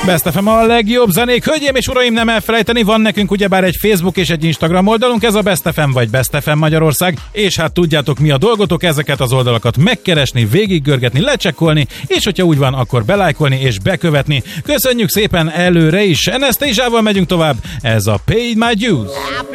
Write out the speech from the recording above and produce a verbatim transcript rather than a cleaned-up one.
Best ef em a legjobb zenék. Hölgyeim és uraim, nem elfelejteni, van nekünk ugyebár egy Facebook és egy Instagram oldalunk, ez a Best ef em vagy Best ef em Magyarország, és hát tudjátok mi a dolgotok, ezeket az oldalakat megkeresni, végiggörgetni, lecsekkolni, és hogyha úgy van, akkor belájkolni és bekövetni. Köszönjük szépen előre is. Anastasia-val megyünk tovább, ez a Paid My Dues.